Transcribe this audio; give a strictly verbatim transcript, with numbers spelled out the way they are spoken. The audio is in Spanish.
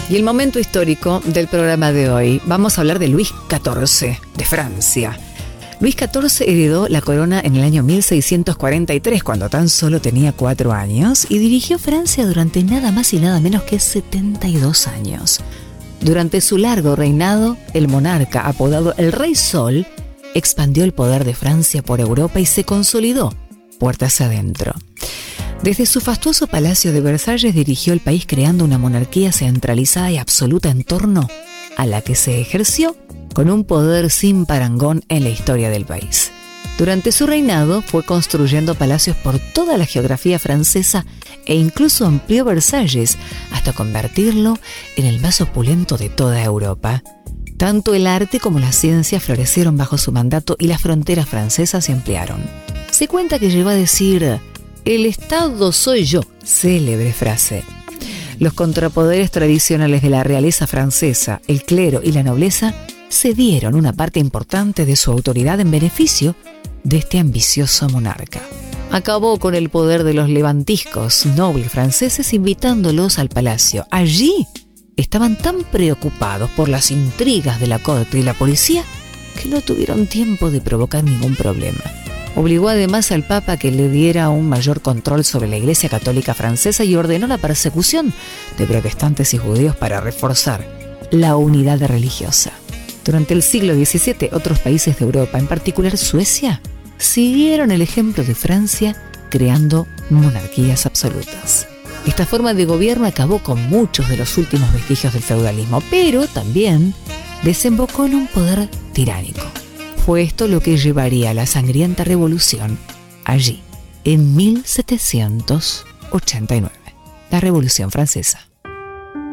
Y el momento histórico del programa de hoy, vamos a hablar de Luis catorce, de Francia. Luis catorce heredó la corona en el año mil seiscientos cuarenta y tres, cuando tan solo tenía cuatro años, y dirigió Francia durante nada más y nada menos que setenta y dos años. Durante su largo reinado, el monarca, apodado el Rey Sol, expandió el poder de Francia por Europa y se consolidó puertas adentro. Desde su fastuoso palacio de Versalles dirigió el país creando una monarquía centralizada y absoluta en torno a la que se ejerció con un poder sin parangón en la historia del país. Durante su reinado fue construyendo palacios por toda la geografía francesa e incluso amplió Versalles hasta convertirlo en el más opulento de toda Europa. Tanto el arte como la ciencia florecieron bajo su mandato y las fronteras francesas se ampliaron. Se cuenta que llegó a decir: "El Estado soy yo", célebre frase. Los contrapoderes tradicionales de la realeza francesa, el clero y la nobleza, cedieron una parte importante de su autoridad en beneficio de este ambicioso monarca. Acabó con el poder de los levantiscos nobles franceses, invitándolos al palacio. Allí estaban tan preocupados por las intrigas de la corte y la policía que no tuvieron tiempo de provocar ningún problema. Obligó además al Papa que le diera un mayor control sobre la Iglesia Católica francesa y ordenó la persecución de protestantes y judíos para reforzar la unidad religiosa. Durante el siglo diecisiete, otros países de Europa, en particular Suecia, siguieron el ejemplo de Francia, creando monarquías absolutas. Esta forma de gobierno acabó con muchos de los últimos vestigios del feudalismo, pero también desembocó en un poder tiránico. Fue esto lo que llevaría a la sangrienta revolución allí, en mil setecientos ochenta y nueve, la Revolución Francesa.